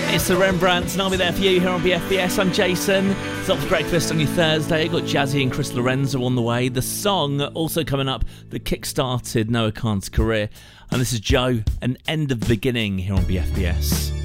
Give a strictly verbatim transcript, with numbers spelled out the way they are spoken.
It's the Rembrandts, and I'll be there for you here on B F B S. I'm Jason. It's up for breakfast on your Thursday. Got Jazzy and Chris Lorenzo on the way. The song also coming up that kick-started Noah Khan's career. And this is Joe, An End of the Beginning here on B F B S.